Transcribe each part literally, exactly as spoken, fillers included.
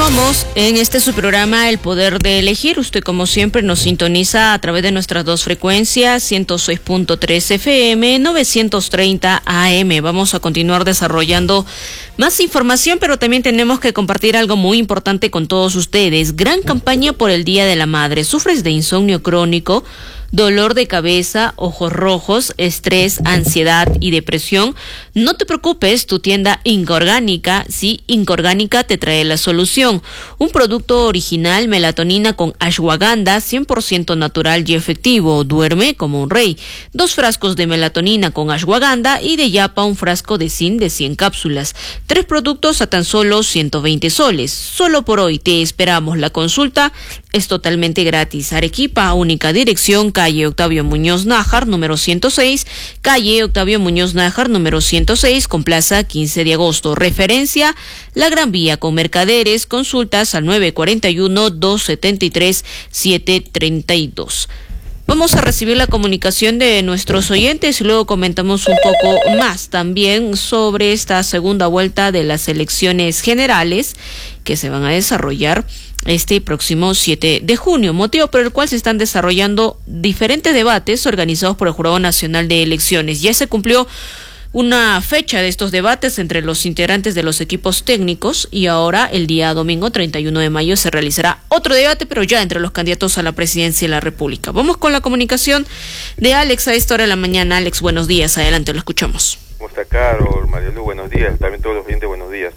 Continuamos en este su programa El Poder de Elegir. Usted, como siempre, nos sintoniza a través de nuestras dos frecuencias, ciento seis punto tres F M, novecientos treinta A M. Vamos a continuar desarrollando más información, pero también tenemos que compartir algo muy importante con todos ustedes. Gran campaña por el Día de la Madre. ¿Sufres de insomnio crónico, dolor de cabeza, ojos rojos, estrés, ansiedad y depresión? No te preocupes, tu tienda Inca Orgánica, sí, Inca Orgánica te trae la solución. Un producto original, melatonina con ashwagandha, cien por ciento natural y efectivo. Duerme como un rey. Dos frascos de melatonina con ashwagandha y de yapa un frasco de zinc de cien cápsulas. Tres productos a tan solo ciento veinte soles. Solo por hoy te esperamos. La consulta es totalmente gratis. Arequipa, única dirección, calle Octavio Muñoz Nájar, número ciento seis, calle Octavio Muñoz Nájar, número ciento seis, con plaza quince de agosto. Referencia, La Gran Vía, con mercaderes. Consultas al nueve cuatro uno, dos siete tres, siete tres dos. Vamos a recibir la comunicación de nuestros oyentes y luego comentamos un poco más también sobre esta segunda vuelta de las elecciones generales que se van a desarrollar este próximo siete de junio, motivo por el cual se están desarrollando diferentes debates organizados por el Jurado Nacional de Elecciones. Ya se cumplió una fecha de estos debates entre los integrantes de los equipos técnicos y ahora el día domingo treinta y uno de mayo se realizará otro debate, pero ya entre los candidatos a la presidencia de la República. Vamos con la comunicación de Alex a esta hora de la mañana. Alex, buenos días, adelante, lo escuchamos. ¿Cómo está, Carol? Marielu, buenos días, también todos los oyentes, buenos días.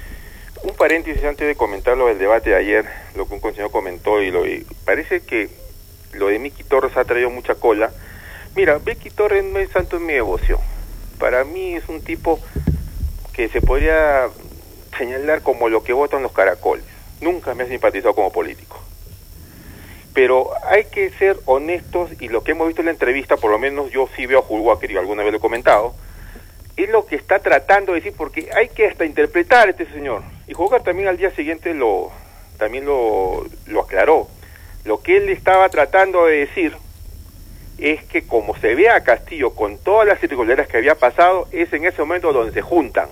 Un paréntesis antes de comentar lo del debate de ayer, lo que un consejo comentó, y lo y parece que lo de Miki Torres ha traído mucha cola. Mira, Miki Torres no es santo en mi devoción. Para mí es un tipo que se podría señalar como lo que votan los caracoles. Nunca me ha simpatizado como político. Pero hay que ser honestos, y lo que hemos visto en la entrevista, por lo menos yo sí veo a Hulhuaker, y alguna vez lo he comentado, es lo que está tratando de decir, porque hay que hasta interpretar a este señor. Y Hulhuaker también al día siguiente lo también lo, lo aclaró. Lo que él estaba tratando de decir es que como se ve a Castillo con todas las irregularidades que había pasado, es en ese momento donde se juntan.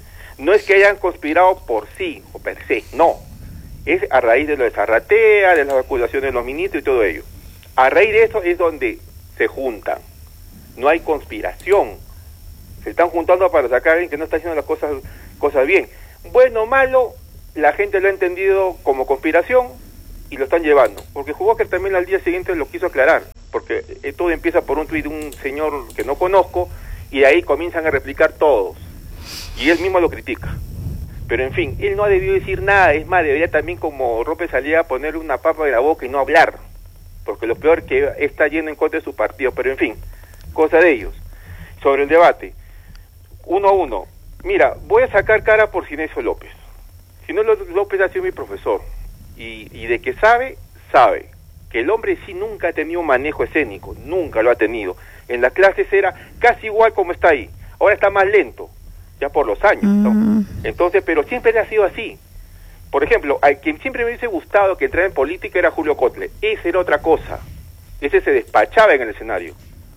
No es que hayan conspirado por sí o per se, no. Es a raíz de lo de Zarratea, de las acusaciones de los ministros y todo ello. A raíz de eso es donde se juntan. No hay conspiración. Se están juntando para sacar a alguien que no está haciendo las cosas, cosas bien. Bueno o malo, la gente lo ha entendido como conspiración y lo están llevando. Porque Hulhuaker también al día siguiente lo quiso aclarar. Porque todo empieza por un tuit de un señor que no conozco, y de ahí comienzan a replicar todos. Y él mismo lo critica. Pero en fin, él no ha debido decir nada. Es más, debería también, como López Aliaga, ponerle una papa de la boca y no hablar. Porque lo peor que está yendo en contra de su partido. Pero en fin, cosa de ellos. Sobre el debate, uno a uno. Mira, voy a sacar cara por Sinesio López. Sinesio López ha sido mi profesor. Y, y de que sabe, sabe. Que el hombre sí nunca ha tenido un manejo escénico, nunca lo ha tenido. En las clases era casi igual como está ahí. Ahora está más lento, ya por los años, ¿no? Mm. Entonces, pero siempre ha sido así. Por ejemplo, a quien siempre me hubiese gustado que entrara en política era Julio Kotler. Ese era otra cosa. Ese se despachaba en el escenario,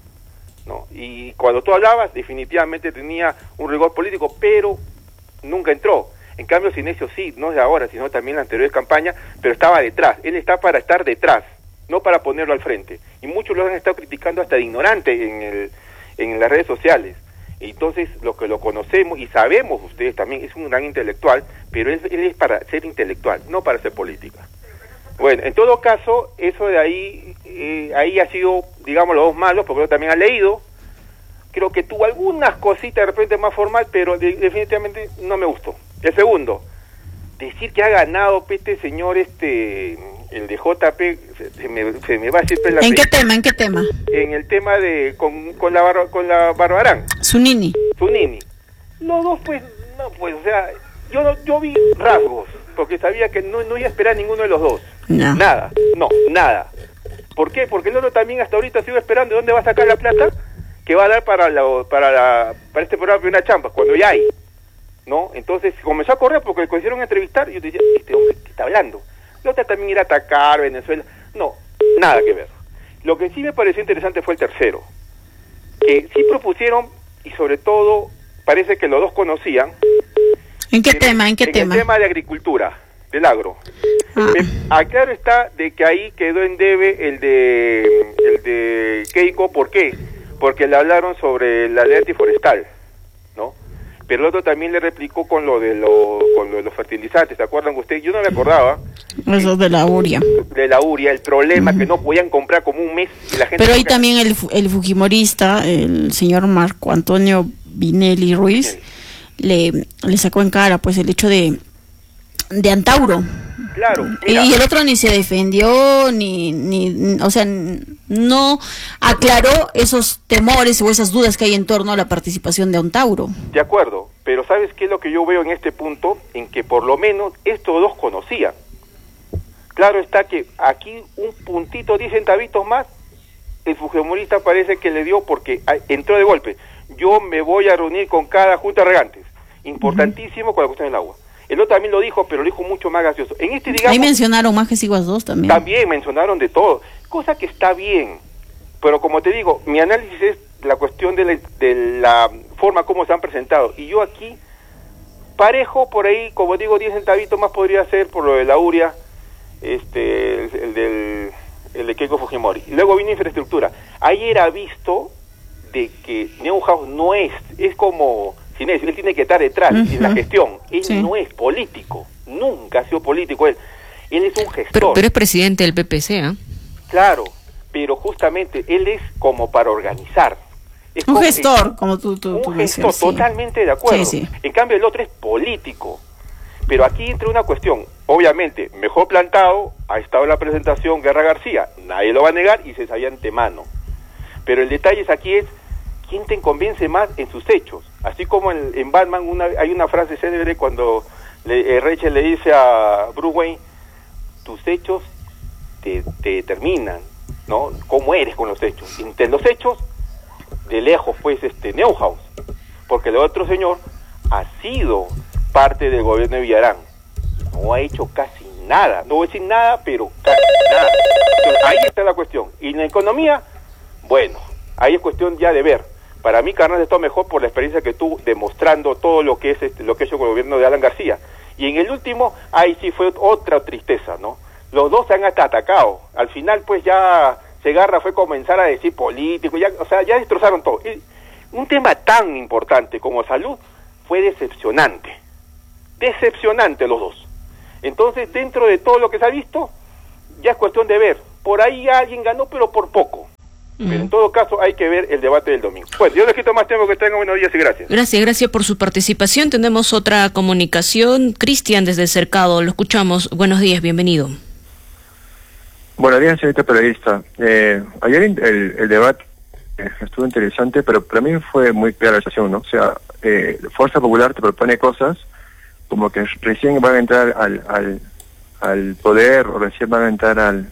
¿no? Y cuando tú hablabas, definitivamente tenía un rigor político, pero nunca entró. En cambio, Sinesio sí, no es de ahora, sino también en la anterior campaña, pero estaba detrás. Él está para estar detrás, no para ponerlo al frente. Y muchos lo han estado criticando hasta de ignorante en el, en las redes sociales. Entonces, lo que lo conocemos y sabemos, ustedes también, es un gran intelectual, pero él, él es para ser intelectual, no para hacer política. Bueno, en todo caso, eso de ahí, eh, ahí ha sido, digamos, los dos malos, porque yo también ha leído. Creo que tuvo algunas cositas de repente más formal, pero de, definitivamente no me gustó. El segundo, decir que ha ganado este señor, este, el de J P, se me, se me va a decir... La ¿En qué tema? ¿En qué tema? En el tema de, con, con la bar, con la Barbarán. Zunini. Zunini. Los dos, pues, no, pues, o sea, yo no, yo vi rasgos, porque sabía que no, no iba a esperar a ninguno de los dos. No. Nada, no, nada. ¿Por qué? Porque el otro también hasta ahorita sigo esperando de dónde va a sacar la plata que va a dar para la, para la, para este programa de una chamba, cuando ya hay. ¿No? Entonces comenzó a correr porque lo hicieron entrevistar y yo decía, este hombre, ¿qué está hablando? La otra también ir a atacar Venezuela. No, nada que ver. Lo que sí me pareció interesante fue el tercero, que sí propusieron, y sobre todo parece que los dos conocían. ¿En qué tema? ¿En qué en tema? el tema de agricultura. del agro. Ah. Ah, claro está de que ahí quedó en debe el de el de Keiko. ¿Por qué? Porque le hablaron sobre la ley antiforestal, ¿no? Pero el otro también le replicó con lo de lo, con lo de los fertilizantes. ¿Se acuerdan ustedes? Yo no me acordaba. Eso de la uria. De la uria, el problema Uh-huh. que no podían comprar como un mes y la gente. Pero ahí no... también el, el fujimorista, el señor Marco Antonio Vinelli Ruiz, le, le sacó en cara pues el hecho de, de Antauro. Claro, mira. Y el otro ni se defendió, ni, ni, o sea, no aclaró esos temores o esas dudas que hay en torno a la participación de Antauro. De acuerdo, pero ¿sabes qué es lo que yo veo en este punto? En que por lo menos estos dos conocían. Claro está que aquí un puntito, diez centavitos más, el fujimorista parece que le dio porque entró de golpe. Yo me voy a reunir con cada junta de regantes. Importantísimo uh-huh. con la cuestión del agua. El otro también lo dijo, pero lo dijo mucho más gracioso. En este, digamos, ahí mencionaron más que Siguas dos también. También mencionaron de todo, cosa que está bien. Pero como te digo, mi análisis es la cuestión de la, de la forma como se han presentado. Y yo aquí, parejo por ahí, como digo, diez centavitos más podría ser por lo de la uria, este, el, el del el de Keiko Fujimori. Y luego vino infraestructura. Ahí era visto de que Neuhaus no es, es como... él tiene que estar detrás uh-huh. en la gestión. Él sí. no es político, nunca ha sido político él. Él es un gestor. Pero, pero es presidente del P P C, ¿eh? Claro, pero justamente él es como para organizar. Es un como, gestor, es, como tú, tú, un tú gestor, decías, totalmente sí. de acuerdo. Sí, sí. En cambio el otro es político. Pero aquí entra una cuestión, obviamente, mejor plantado, ha estado en la presentación Guerra García, nadie lo va a negar y se sabía antemano. Pero el detalle es aquí es, ¿quién te convence más en sus hechos? Así como en, en Batman una, hay una frase célebre cuando le, eh, Rachel le dice a Bruce Wayne, tus hechos te, te determinan, ¿no? ¿Cómo eres con los hechos? Y entre los hechos, de lejos pues este Neuhaus, porque el otro señor ha sido parte del gobierno de Villarán, no ha hecho casi nada, no voy a decir nada, pero casi nada. Entonces, ahí está la cuestión. Y en la economía, bueno, ahí es cuestión ya de ver. Para mí Carranza está mejor por la experiencia que tuvo demostrando todo lo que es este, lo que ha hecho con el gobierno de Alan García. Y en el último, ahí sí fue otra tristeza, ¿no? Los dos se han hasta atacado. Al final, pues ya Segarra fue comenzar a decir político, ya, o sea, ya destrozaron todo. Y un tema tan importante como salud fue decepcionante. Decepcionante los dos. Entonces, dentro de todo lo que se ha visto, ya es cuestión de ver. Por ahí alguien ganó, pero por poco. Pero en todo caso hay que ver el debate del domingo. Bueno, yo les quito más tiempo, que tengan buenos días y gracias. Gracias, gracias por su participación. Tenemos otra comunicación. Cristian desde Cercado, lo escuchamos. Buenos días, bienvenido. Buenos días, señorita periodista. Eh, ayer el, el debate eh, estuvo interesante, pero para mí fue muy clara la situación, ¿no? O sea, eh, Fuerza Popular te propone cosas como que recién van a entrar al, al, al poder o recién van a entrar al...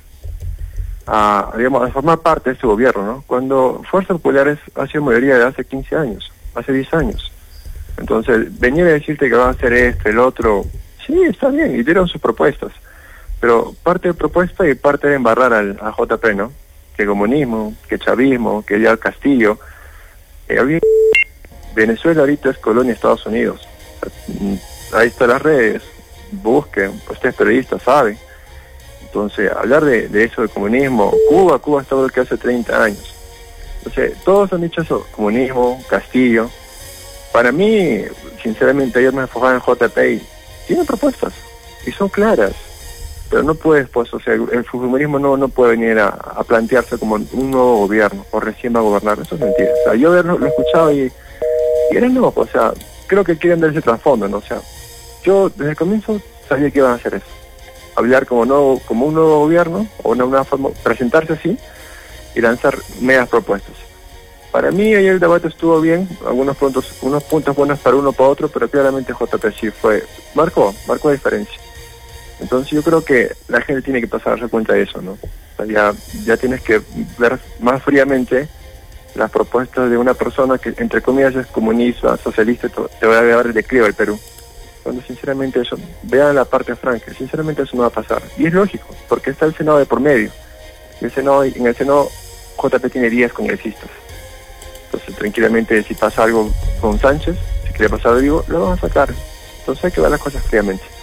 A, digamos, a formar parte de este gobierno, ¿no? Cuando Fuerza Popular es, ha sido mayoría de hace quince años, hace diez años. Entonces, venir a decirte que va a hacer esto, el otro, sí, está bien, y dieron sus propuestas. Pero parte de propuesta y parte de embarrar al, a J P, ¿no? Que comunismo, que chavismo, que ya Castillo. Eh, Venezuela ahorita es colonia de Estados Unidos. Ahí están las redes, busquen, ustedes periodistas saben. Entonces, hablar de, de eso, de comunismo, Cuba, Cuba está lo que hace treinta años. Entonces, todos han dicho eso, comunismo, Castillo. Para mí, sinceramente, ayer me enfocaba en J P y tiene propuestas, y son claras. Pero no puedes, pues, o sea, el fujimorismo no, no puede venir a, a plantearse como un nuevo gobierno, o recién va a gobernar, eso es mentira. O sea, yo lo, lo escuchaba y, y era no, o sea, creo que quieren dar ese trasfondo, ¿no? O sea, yo desde el comienzo sabía que iban a hacer eso. Hablar como nuevo, como un nuevo gobierno, o una, una forma, presentarse así, y lanzar medias propuestas. Para mí ayer el debate estuvo bien, algunos puntos, unos puntos buenos para uno para otro, pero claramente J P sí fue, marcó, marcó diferencia. Entonces yo creo que la gente tiene que pasar a darse cuenta de eso, ¿no? O sea, ya, ya tienes que ver más fríamente las propuestas de una persona que, entre comillas, es comunista, socialista, te va a dar el declive al Perú. Cuando sinceramente eso, vean la parte franca, sinceramente eso no va a pasar. Y es lógico, porque está el Senado de por medio. Y el Senado, en el Senado J P tiene diez congresistas. Entonces tranquilamente si pasa algo con Sánchez, si quiere pasar algo, lo van a sacar. Entonces hay que ver las cosas fríamente.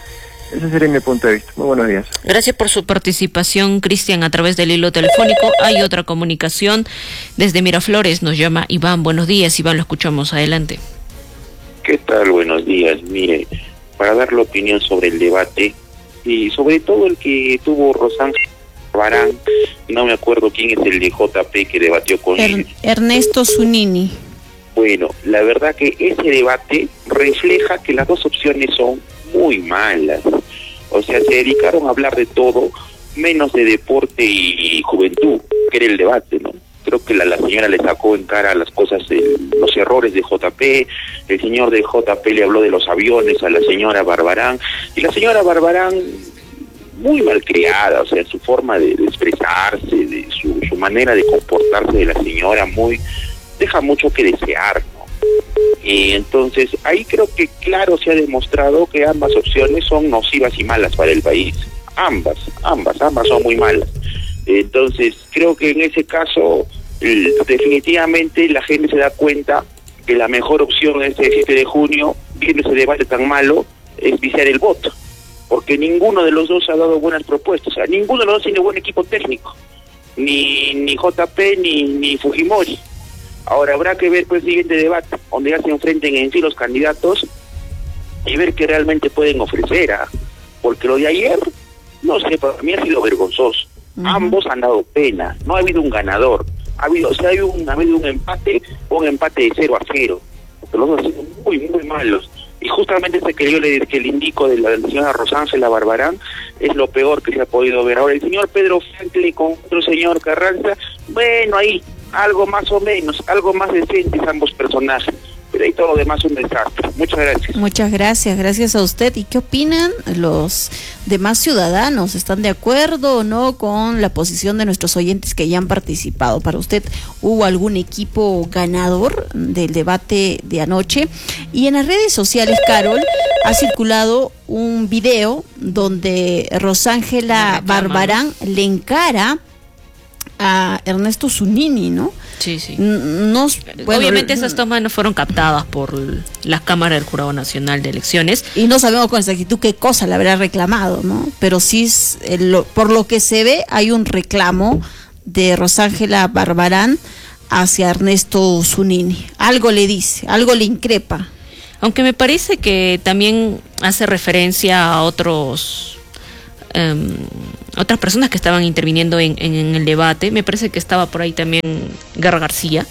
Ese sería mi punto de vista. Muy buenos días. Gracias por su participación, Cristian, a través del hilo telefónico. Hay otra comunicación desde Miraflores, nos llama Iván. Buenos días, Iván, lo escuchamos, adelante. ¿Qué tal? Buenos días. Mire, para dar la opinión sobre el debate, y sobre todo el que tuvo Rosángela Barbarán, no me acuerdo quién es el de J P que debatió con Er, él. Ernesto Zunini. Bueno, la verdad que ese debate refleja que las dos opciones son muy malas. O sea, se dedicaron a hablar de todo, menos de deporte y juventud, que era el debate, ¿no? Creo que la, la señora le sacó en cara las cosas, el, los errores de J P, el señor de J P le habló de los aviones a la señora Barbarán, y la señora Barbarán, muy malcriada, o sea, su forma de, de expresarse, de su, su manera de comportarse de la señora, muy deja mucho que desear, ¿no? Y entonces, ahí creo que claro se ha demostrado que ambas opciones son nocivas y malas para el país. Ambas, ambas, ambas son muy malas. Entonces, creo que en ese caso, eh, definitivamente la gente se da cuenta que la mejor opción este siete de junio, viendo ese debate tan malo, es viciar el voto. Porque ninguno de los dos ha dado buenas propuestas. O sea, ninguno de los dos tiene buen equipo técnico. Ni, ni J P ni, ni Fujimori. Ahora habrá que ver pues el siguiente debate, donde ya se enfrenten en sí los candidatos y ver qué realmente pueden ofrecer, ¿ah? Porque lo de ayer, no sé, para mí ha sido vergonzoso. Uh-huh. Ambos han dado pena, no ha habido un ganador, ha habido, o sea, ha habido un, ha habido un empate, un empate de cero a cero, porque los dos han sido muy, muy malos. Y justamente este que yo le, que le indico de la, de la señora Rosángela Barbarán es lo peor que se ha podido ver. Ahora el señor Pedro Franklin con otro señor Carranza, bueno, ahí algo más o menos, algo más decentes ambos personajes, pero ahí todo lo demás es un desastre. Muchas gracias. Muchas gracias, gracias a usted. ¿Y qué opinan los demás ciudadanos? ¿Están de acuerdo o no con la posición de nuestros oyentes que ya han participado? ¿Para usted hubo algún equipo ganador del debate de anoche? Y en las redes sociales, Carol, ha circulado un video donde Rosángela Barbarán le encara a Ernesto Zunini, ¿no? Sí, sí. Nos, bueno, obviamente esas tomas no fueron captadas por las cámaras del Jurado Nacional de Elecciones. Y no sabemos con exactitud qué cosa le habrá reclamado, ¿no? Pero sí, es, el, por lo que se ve, hay un reclamo de Rosángela Barbarán hacia Ernesto Zunini. Algo le dice, algo le increpa. Aunque me parece que también hace referencia a otros... Um, otras personas que estaban interviniendo en, en, en el debate. Me parece que estaba por ahí también Guerra García.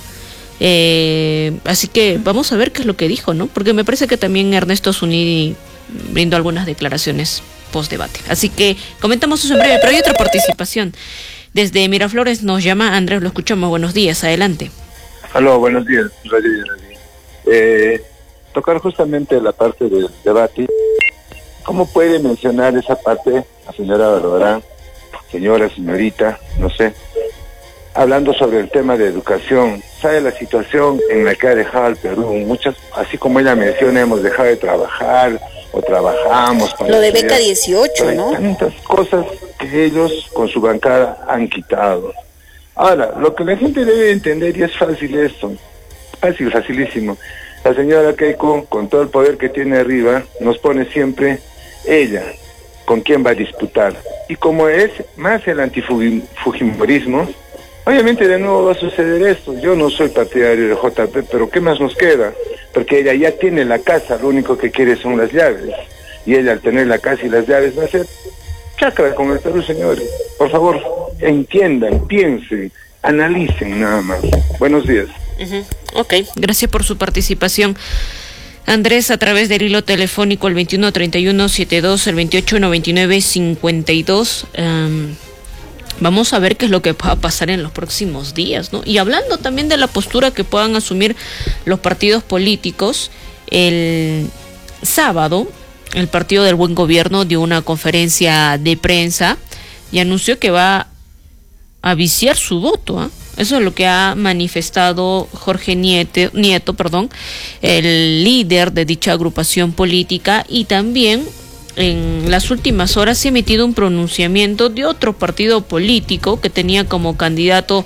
Eh, así que vamos a ver qué es lo que dijo, ¿no? Porque me parece que también Ernesto Zunini brindó algunas declaraciones post debate. Así que comentamos eso en breve, pero hay otra participación. Desde Miraflores nos llama Andrés, lo escuchamos. Buenos días, adelante. Aló, buenos días, Radio eh, tocar justamente la parte del debate. ¿Cómo puede mencionar esa parte la señora Barbarán, señora, señorita, no sé, hablando sobre el tema de educación? ¿Sabe la situación en la que ha dejado el Perú? Muchas, así como ella menciona, hemos dejado de trabajar o trabajamos para lo de beca dieciocho, ¿no? Hay tantas cosas que ellos con su bancada han quitado. Ahora, lo que la gente debe entender, y es fácil esto, fácil, facilísimo. La señora Keiko, con todo el poder que tiene arriba, nos pone siempre ella con quién va a disputar. Y como es más el antifujimorismo, obviamente de nuevo va a suceder esto. Yo no soy partidario de J P, pero ¿qué más nos queda? Porque ella ya tiene la casa, lo único que quiere son las llaves. Y ella al tener la casa y las llaves va a ser chacra con el Perú, señores. Por favor, entiendan, piensen, analicen nada más. Buenos días. Uh-huh. Ok, gracias por su participación. Andrés, a través del hilo telefónico el veintiuno treinta y uno setenta y dos, el veintiocho noventa y nueve cincuenta y dos. Um, vamos a ver qué es lo que va a pasar en los próximos días, ¿no? Y hablando también de la postura que puedan asumir los partidos políticos, el sábado el Partido del Buen Gobierno dio una conferencia de prensa y anunció que va a viciar su voto, ¿eh? Eso es lo que ha manifestado Jorge Nieto, Nieto, perdón, el líder de dicha agrupación política, y también en las últimas horas se ha emitido un pronunciamiento de otro partido político que tenía como candidato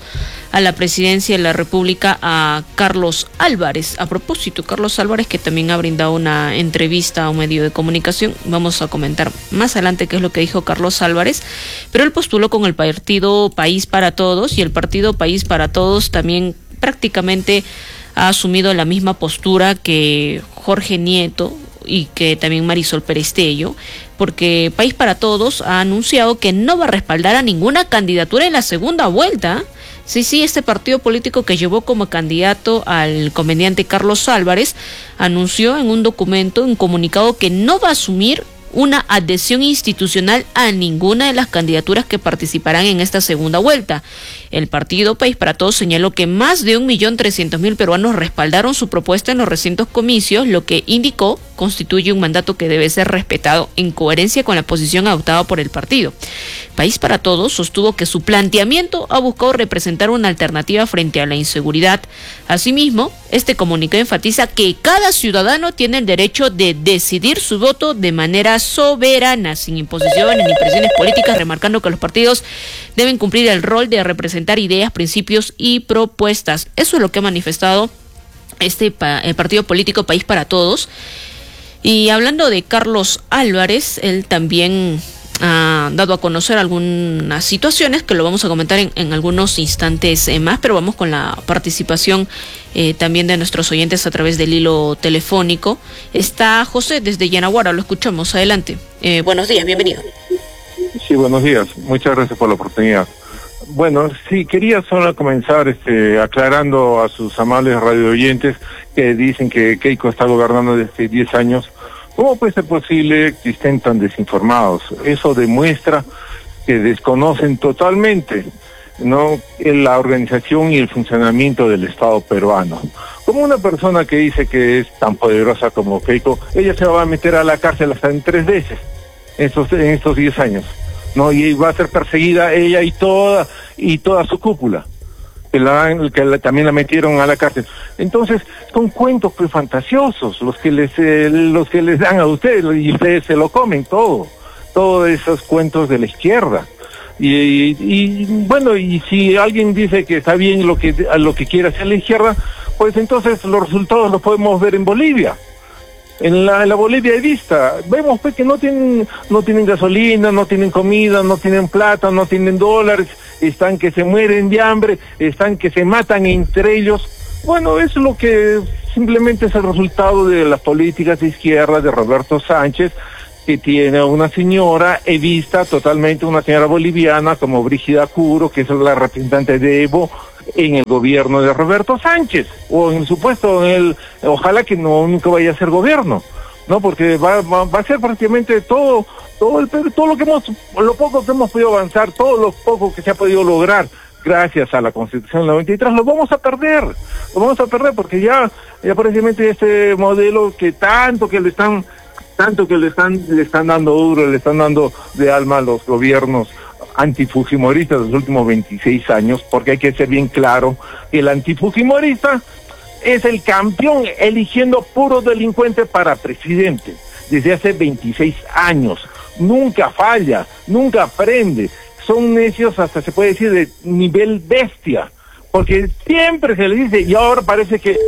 a la presidencia de la República a Carlos Álvarez. A propósito, Carlos Álvarez, que también ha brindado una entrevista a un medio de comunicación, vamos a comentar más adelante qué es lo que dijo Carlos Álvarez, pero él postuló con el partido País para Todos, y el partido País para Todos también prácticamente ha asumido la misma postura que Jorge Nieto y que también Marisol Perestello, porque País para Todos ha anunciado que no va a respaldar a ninguna candidatura en la segunda vuelta. Sí, sí, este partido político que llevó como candidato al conveniente Carlos Álvarez anunció en un documento, un comunicado, que no va a asumir una adhesión institucional a ninguna de las candidaturas que participarán en esta segunda vuelta. El partido País para Todos señaló que más de un millón trescientos mil peruanos respaldaron su propuesta en los recientes comicios, lo que indicó constituye un mandato que debe ser respetado en coherencia con la posición adoptada por el partido. País para Todos sostuvo que su planteamiento ha buscado representar una alternativa frente a la inseguridad. Asimismo, este comunicado enfatiza que cada ciudadano tiene el derecho de decidir su voto de manera soberana, sin imposiciones ni presiones políticas, remarcando que los partidos deben cumplir el rol de representar ideas, principios y propuestas. Eso es lo que ha manifestado este el partido político País para Todos. Y hablando de Carlos Álvarez, él también ha dado a conocer algunas situaciones que lo vamos a comentar en, en algunos instantes eh, más, pero vamos con la participación eh, también de nuestros oyentes a través del hilo telefónico. Está José desde Yanaguara, lo escuchamos, adelante. Eh, buenos días, bienvenido. Sí, buenos días, muchas gracias por la oportunidad. Bueno, sí, quería solo comenzar este, aclarando a sus amables radio oyentes que dicen que Keiko está gobernando desde diez años. ¿Cómo puede ser posible que estén tan desinformados? Eso demuestra que desconocen totalmente, ¿no?, la organización y el funcionamiento del Estado peruano. Como una persona que dice que es tan poderosa como Keiko, ella se va a meter a la cárcel hasta en tres veces en estos, en estos diez años, ¿no? Y va a ser perseguida ella y toda y toda su cúpula, que, la, que la, también la metieron a la cárcel. Entonces, son cuentos pues fantasiosos los que les eh, los que les dan a ustedes, y ustedes se lo comen todo, todos esos cuentos de la izquierda. Y, y, y bueno, y si alguien dice que está bien lo que lo que quiere hacer la izquierda, pues entonces los resultados los podemos ver en Bolivia. En la, en la Bolivia de vista, vemos pues que no tienen, no tienen gasolina, no tienen comida, no tienen plata, no tienen dólares, están que se mueren de hambre, están que se matan entre ellos. Bueno, es lo que simplemente es el resultado de las políticas de izquierda de Roberto Sánchez, que tiene una señora evista totalmente, una señora boliviana como Brígida Curo, que es la representante de Evo en el gobierno de Roberto Sánchez, o en supuesto, en el, ojalá que no nunca vaya a ser gobierno, no, porque va, va, va a ser prácticamente todo, todo el todo lo que hemos, lo poco que hemos podido avanzar, todo lo poco que se ha podido lograr gracias a la Constitución del noventa y tres, lo vamos a perder, lo vamos a perder porque ya, ya prácticamente este modelo que tanto que le están, tanto que le están, le están dando duro, le están dando de alma a los gobiernos antifujimoristas de los últimos veintiséis años, porque hay que ser bien claro, el antifujimorista es el campeón eligiendo puro delincuente para presidente, desde hace veintiséis años, nunca falla, nunca aprende, son necios hasta se puede decir de nivel bestia, porque siempre se le dice, y ahora parece que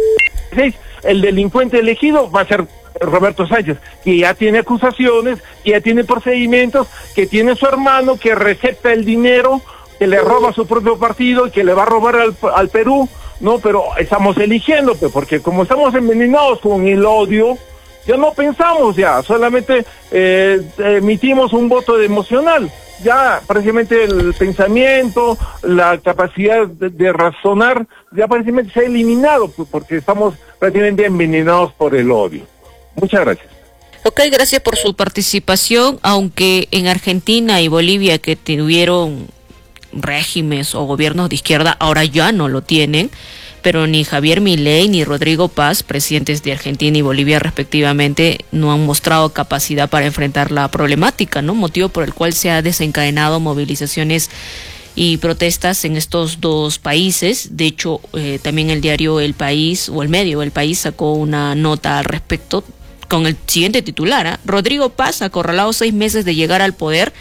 el delincuente elegido va a ser Roberto Sánchez, que ya tiene acusaciones, que ya tiene procedimientos, que tiene su hermano que recepta el dinero, que le roba a su propio partido y que le va a robar al, al Perú, no, pero estamos eligiendo, porque como estamos envenenados con el odio, ya no pensamos ya, solamente eh, emitimos un voto emocional, ya prácticamente el pensamiento, la capacidad de, de razonar, ya prácticamente se ha eliminado, porque estamos prácticamente envenenados por el odio. Muchas gracias. Ok, gracias por su participación, aunque en Argentina y Bolivia, que tuvieron regímenes o gobiernos de izquierda, ahora ya no lo tienen, pero ni Javier Milei ni Rodrigo Paz, presidentes de Argentina y Bolivia respectivamente, no han mostrado capacidad para enfrentar la problemática, ¿no? Motivo por el cual se ha desencadenado movilizaciones y protestas en estos dos países. De hecho, eh, también el diario El País, o el medio El País, sacó una nota al respecto con el siguiente titular, ¿eh? Rodrigo Paz, acorralado seis meses de llegar al poder,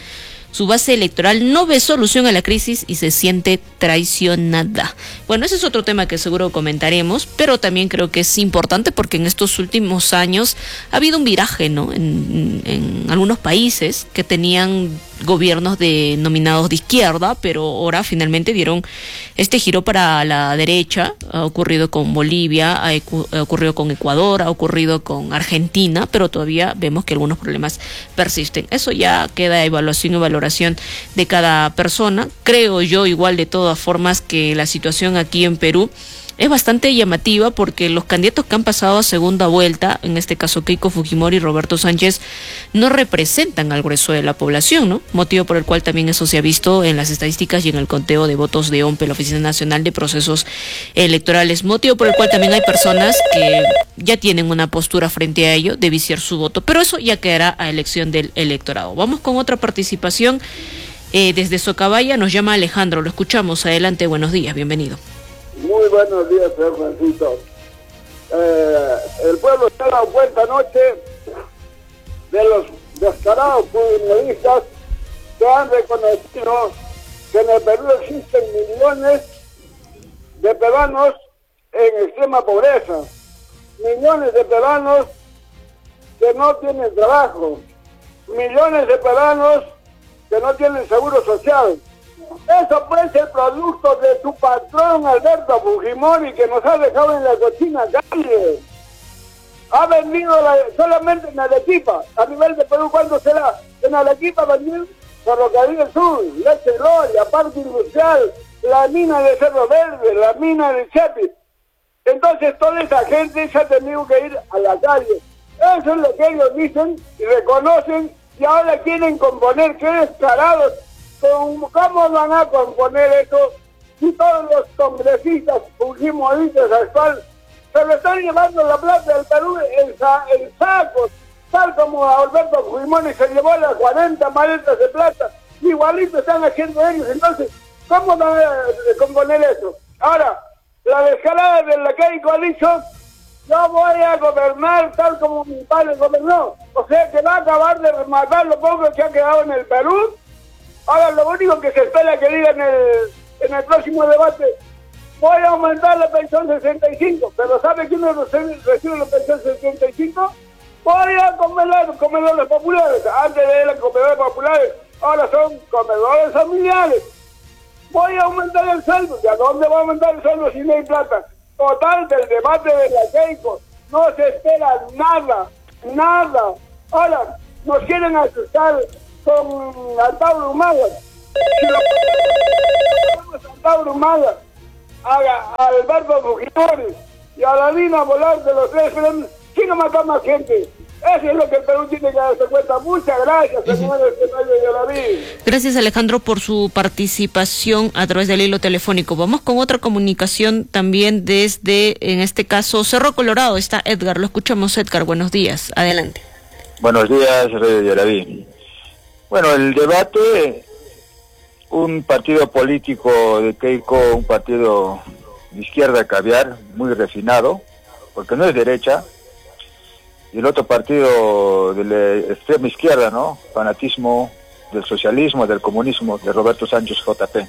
Su base electoral no ve solución a la crisis y se siente traicionada. Bueno, ese es otro tema que seguro comentaremos, pero también creo que es importante porque en estos últimos años ha habido un viraje, ¿no? En, en algunos países que tenían gobiernos denominados de izquierda, pero ahora finalmente dieron este giro para la derecha. Ha ocurrido con Bolivia, ha, ha ocurrido con Ecuador, ha ocurrido con Argentina, pero todavía vemos que algunos problemas persisten. Eso ya queda a evaluación y valoración de cada persona. Creo yo igual de todas formas que la situación aquí en Perú es bastante llamativa porque los candidatos que han pasado a segunda vuelta, en este caso Keiko Fujimori y Roberto Sánchez, no representan al grueso de la población, ¿no? Motivo por el cual también eso se ha visto en las estadísticas y en el conteo de votos de O M P E, la Oficina Nacional de Procesos Electorales. Motivo por el cual también hay personas que ya tienen una postura frente a ello de viciar su voto, pero eso ya quedará a elección del electorado. Vamos con otra participación. Eh, desde Socabaya nos llama Alejandro, lo escuchamos. Adelante, buenos días, bienvenido. Muy buenos días, señor Francisco. Eh, el pueblo se ha dado cuenta anoche de los descarados fujimoristas que han reconocido que en el Perú existen millones de peruanos en extrema pobreza, millones de peruanos que no tienen trabajo, millones de peruanos que no tienen seguro social. Eso puede ser producto de su patrón Alberto Fujimori, que nos ha dejado en la cochina calle. Ha vendido la, solamente en Arequipa, a nivel de Perú, ¿cuánto será? En Arequipa vendió Ferrocarril del Sur, Leche Gloria, Parque Industrial, la mina de Cerro Verde, la mina de Chepi. Entonces toda esa gente se ha tenido que ir a la calle. Eso es lo que ellos dicen y reconocen, y ahora quieren componer, qué descarados. ¿Cómo van a componer eso si todos los congresistas fujimoristas actuales se lo están llevando la plata del Perú en, sa en sacos, tal como a Alberto Fujimori se llevó las cuarenta maletas de plata? Igualito están haciendo ellos. Entonces, ¿cómo van a componer eso? Ahora, la descarada de la Keiko ha dicho: yo voy a gobernar tal como mi padre gobernó. O sea que va a acabar de rematar lo poco que ha quedado en el Perú. Ahora lo único que se espera que diga en el, en el próximo debate: voy a aumentar la pensión sesenta y cinco, pero ¿sabe quién recibe la pensión sesenta y cinco? Voy a comer comedores populares. Antes eran comedores populares, ahora son comedores familiares. Voy a aumentar el sueldo. ¿Y a dónde va a aumentar el sueldo si no hay plata? Total, del debate de la Keiko no se espera nada, nada. Ahora, nos quieren asustar con Antauro Humala. Si lo ponemos a Antauro Humala, a Alberto Fujimori y a la Dina Volar de los tres, ¿quién no mata más gente? Eso es lo que el Perú tiene que darse cuenta. Muchas gracias, señor secretario Yolaví. Gracias, Alejandro, por su participación a través del hilo telefónico. Vamos con otra comunicación también desde, en este caso, Cerro Colorado. Está Edgar, lo escuchamos. Edgar, buenos días, adelante. Buenos días, Radio Yolaví. Bueno, el debate, un partido político de Keiko, un partido de izquierda caviar, muy refinado, porque no es derecha, y el otro partido de la extrema izquierda, ¿no? Fanatismo del socialismo, del comunismo, de Roberto Sánchez J P.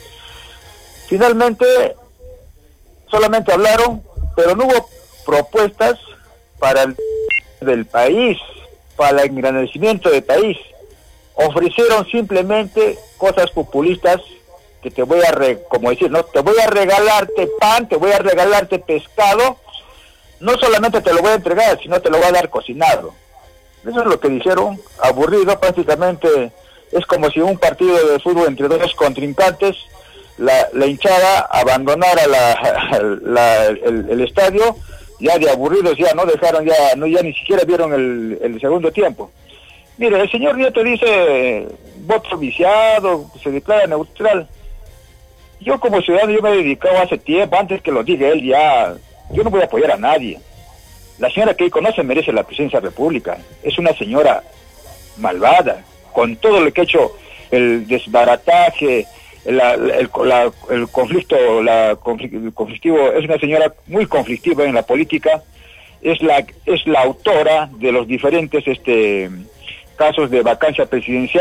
Finalmente, solamente hablaron, pero no hubo propuestas para el del país, para el engrandecimiento del país. Ofrecieron simplemente cosas populistas que te voy a, re, como decir, ¿no? Te voy a regalarte pan, te voy a regalarte pescado. No solamente te lo voy a entregar, sino te lo voy a dar cocinado. Eso es lo que dijeron, aburrido prácticamente. Es como si un partido de fútbol entre dos contrincantes, la, la hinchada abandonara la, la, el, el estadio, ya de aburridos, ya no dejaron, ya no ya ni siquiera vieron el, el segundo tiempo. Mire, el señor Nieto dice, voto viciado, se declara neutral. Yo como ciudadano, yo me he dedicado hace tiempo, antes que lo diga él ya... Yo no voy a apoyar a nadie. La señora Keiko no se merece la presidencia de la República. Es una señora malvada, con todo lo que ha hecho, el desbarataje, la, el, la, el conflicto, la, el conflictivo, es una señora muy conflictiva en la política. Es la, es la autora de los diferentes este, casos de vacancia presidencial.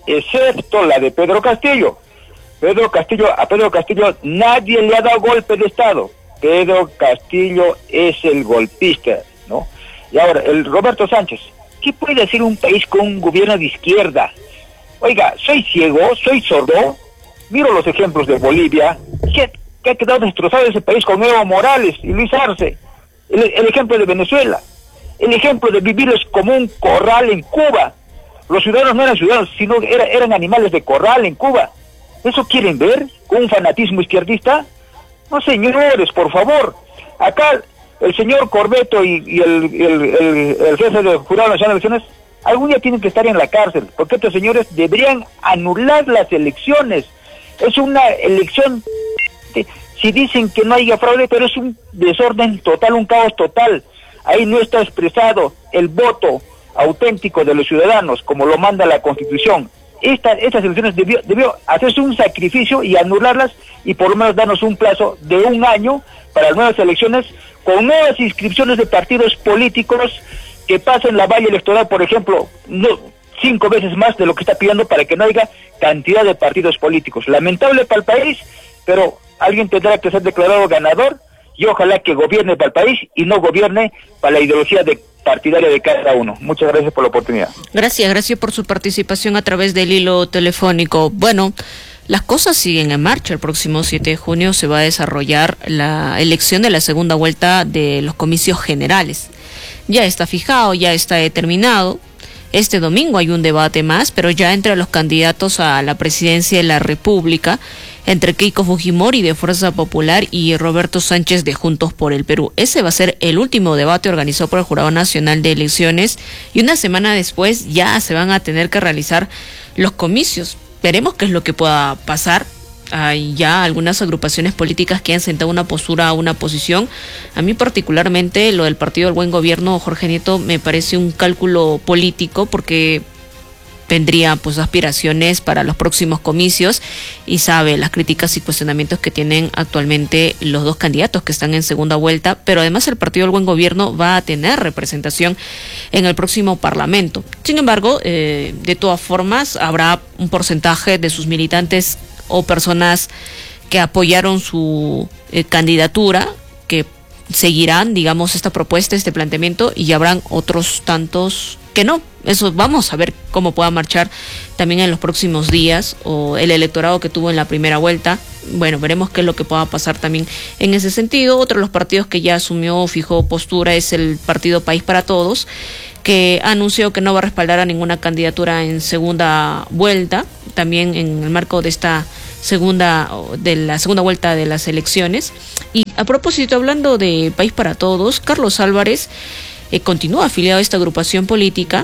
excepto la de Pedro Castillo. Pedro Castillo, a Pedro Castillo nadie le ha dado golpe de Estado. Pedro Castillo es el golpista, ¿no? Y ahora, el Roberto Sánchez, ¿qué puede hacer un país con un gobierno de izquierda? Oiga, soy ciego, soy sordo, miro los ejemplos de Bolivia, que, que ha quedado destrozado ese país con Evo Morales y Luis Arce, el, el ejemplo de Venezuela, el ejemplo de vivirles como un corral en Cuba. Los ciudadanos no eran ciudadanos, sino era, eran animales de corral en Cuba. ¿Eso quieren ver con un fanatismo izquierdista? No, señores, por favor. Acá el señor Corbeto y, y el, el, el, el jefe del Jurado Nacional de Elecciones algún día tienen que estar en la cárcel, porque estos señores deberían anular las elecciones. Es una elección, de, si dicen que no haya fraude, pero es un desorden total, un caos total. Ahí no está expresado el voto auténtico de los ciudadanos, como lo manda la Constitución. Esta, estas elecciones debió, debió hacerse un sacrificio y anularlas, y por lo menos darnos un plazo de un año para las nuevas elecciones, con nuevas inscripciones de partidos políticos que pasen la valla electoral, por ejemplo, no, cinco veces más de lo que está pidiendo, para que no haya cantidad de partidos políticos. Lamentable para el país, pero alguien tendrá que ser declarado ganador, y ojalá que gobierne para el país y no gobierne para la ideología de partidaria de cada uno. Muchas gracias por la oportunidad. Gracias, gracias por su participación a través del hilo telefónico. Bueno, las cosas siguen en marcha. El próximo siete de junio se va a desarrollar la elección de la segunda vuelta de los comicios generales. Ya está fijado, ya está determinado. Este domingo hay un debate más, pero ya entre los candidatos a la presidencia de la República, entre Keiko Fujimori de Fuerza Popular y Roberto Sánchez de Juntos por el Perú. Ese va a ser el último debate organizado por el Jurado Nacional de Elecciones, y una semana después ya se van a tener que realizar los comicios. Veremos qué es lo que pueda pasar. Hay ya algunas agrupaciones políticas que han sentado una postura, una posición. A mí particularmente lo del Partido del Buen Gobierno, Jorge Nieto, me parece un cálculo político, porque tendría pues aspiraciones para los próximos comicios y sabe las críticas y cuestionamientos que tienen actualmente los dos candidatos que están en segunda vuelta, pero además el Partido del Buen Gobierno va a tener representación en el próximo Parlamento. Sin embargo, eh, de todas formas, habrá un porcentaje de sus militantes o personas que apoyaron su eh, candidatura, que seguirán, digamos, esta propuesta, este planteamiento, y habrán otros tantos que no. Eso vamos a ver cómo pueda marchar también en los próximos días, o el electorado que tuvo en la primera vuelta. Bueno, veremos qué es lo que pueda pasar también en ese sentido. Otro de los partidos que ya asumió, fijó postura, es el Partido País para Todos, que anunció que no va a respaldar a ninguna candidatura en segunda vuelta, también en el marco de esta segunda de la segunda vuelta de las elecciones. Y a propósito, hablando de País para Todos, Carlos Álvarez eh, continúa afiliado a esta agrupación política,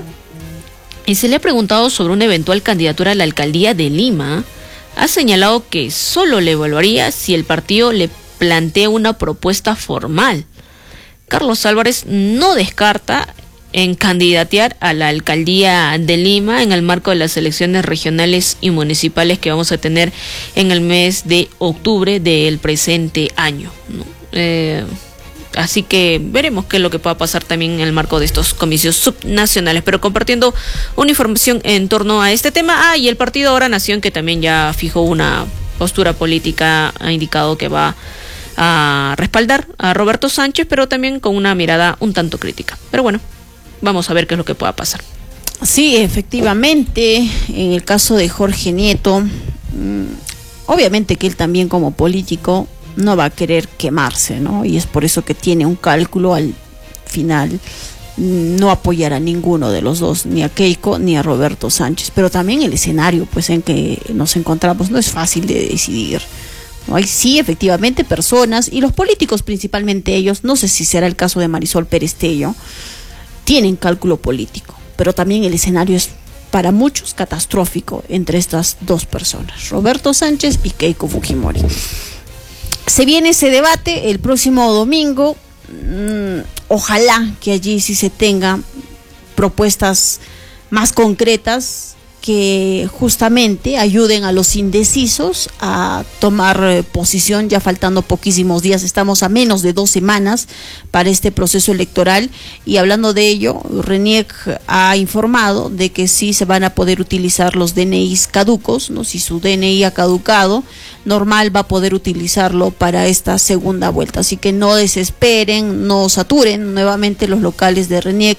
y se le ha preguntado sobre una eventual candidatura a la alcaldía de Lima. Ha señalado que solo le evaluaría si el partido le plantea una propuesta formal. Carlos Álvarez no descarta en candidatear a la alcaldía de Lima en el marco de las elecciones regionales y municipales que vamos a tener en el mes de octubre del presente año, ¿no? Eh, así que veremos qué es lo que pueda pasar también en el marco de estos comicios subnacionales, pero compartiendo una información en torno a este tema. Ah, y el partido Ahora Nación, que también ya fijó una postura política, ha indicado que va a respaldar a Roberto Sánchez, pero también con una mirada un tanto crítica. Pero bueno, vamos a ver qué es lo que pueda pasar. Sí, efectivamente, en el caso de Jorge Nieto, mmm, obviamente que él también como político no va a querer quemarse, ¿no? Y es por eso que tiene un cálculo al final, no apoyar a ninguno de los dos, ni a Keiko ni a Roberto Sánchez. Pero también el escenario pues en que nos encontramos no es fácil de decidir, ¿no? Hay sí efectivamente personas, y los políticos principalmente ellos, no sé si será el caso de Marisol Pérez Tello, tienen cálculo político, pero también el escenario es para muchos catastrófico entre estas dos personas, Roberto Sánchez y Keiko Fujimori. Se viene ese debate el próximo domingo. Mm, ojalá que allí sí se tengan propuestas más concretas que justamente ayuden a los indecisos a tomar eh, posición, ya faltando poquísimos días. Estamos a menos de dos semanas para este proceso electoral, y hablando de ello, RENIEC ha informado de que sí se van a poder utilizar los D N Is caducos, ¿no? Si su D N I ha caducado, normal va a poder utilizarlo para esta segunda vuelta. Así que no desesperen, no saturen nuevamente los locales de RENIEC,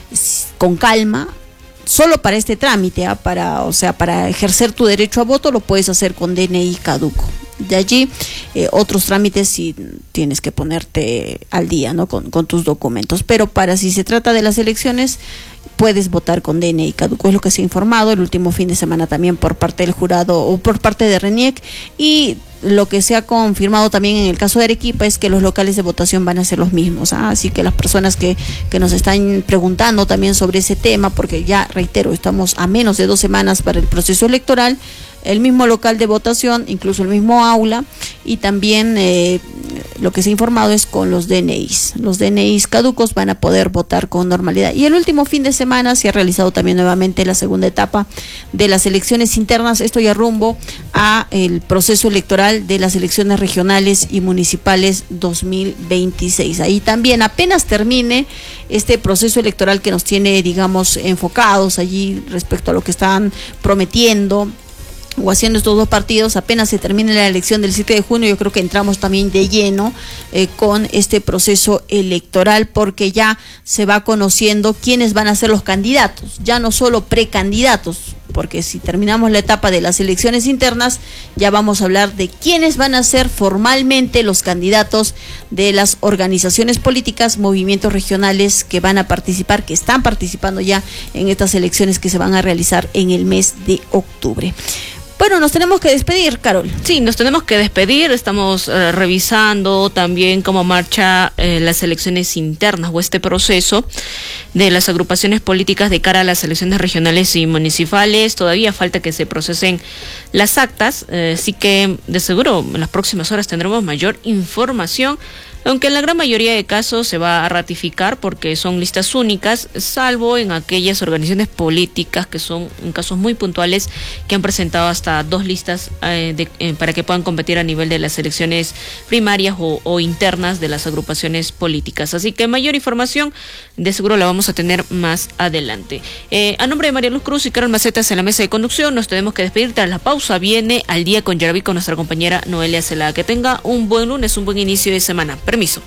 con calma. Solo para este trámite, ¿eh? para, o sea, para ejercer tu derecho a voto lo puedes hacer con D N I caduco. De allí, eh, otros trámites sí tienes que ponerte al día, ¿no? Con, con tus documentos. Pero para si se trata de las elecciones, puedes votar con D N I caduco, es lo que se ha informado el último fin de semana también por parte del jurado o por parte de RENIEC. Y lo que se ha confirmado también en el caso de Arequipa es que los locales de votación van a ser los mismos, ¿ah? Así que las personas que, que nos están preguntando también sobre ese tema, porque ya reitero, estamos a menos de dos semanas para el proceso electoral, el mismo local de votación, incluso el mismo aula, y también eh, lo que se ha informado es con los D N Is. Los D N Is caducos van a poder votar con normalidad. Y el último fin de semana se ha realizado también nuevamente la segunda etapa de las elecciones internas, esto ya rumbo a el proceso electoral de las elecciones regionales y municipales dos mil veintiséis. Ahí también apenas termine este proceso electoral que nos tiene, digamos, enfocados allí respecto a lo que están prometiendo o haciendo estos dos partidos, apenas se termine la elección del siete de junio, yo creo que entramos también de lleno eh, con este proceso electoral, porque ya se va conociendo quiénes van a ser los candidatos, ya no solo precandidatos, porque si terminamos la etapa de las elecciones internas, ya vamos a hablar de quiénes van a ser formalmente los candidatos de las organizaciones políticas, movimientos regionales que van a participar, que están participando ya en estas elecciones que se van a realizar en el mes de octubre. Bueno, nos tenemos que despedir, Carol. Sí, nos tenemos que despedir. Estamos eh, revisando también cómo marcha eh, las elecciones internas o este proceso de las agrupaciones políticas de cara a las elecciones regionales y municipales. Todavía falta que se procesen las actas, eh, así que de seguro en las próximas horas tendremos mayor información. Aunque en la gran mayoría de casos se va a ratificar porque son listas únicas, salvo en aquellas organizaciones políticas que son en casos muy puntuales que han presentado hasta dos listas eh, de, eh, para que puedan competir a nivel de las elecciones primarias o, o internas de las agrupaciones políticas. Así que mayor información de seguro la vamos a tener más adelante. Eh, a nombre de María Luz Cruz y Carol Macetas en la mesa de conducción, nos tenemos que despedir. Tras la pausa viene Al Día con Yaraví con nuestra compañera Noelia Celada. Que tenga un buen lunes, un buen inicio de semana. Permiso.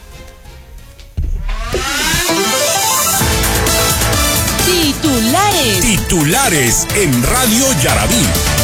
Titulares. Titulares en Radio Yaraví.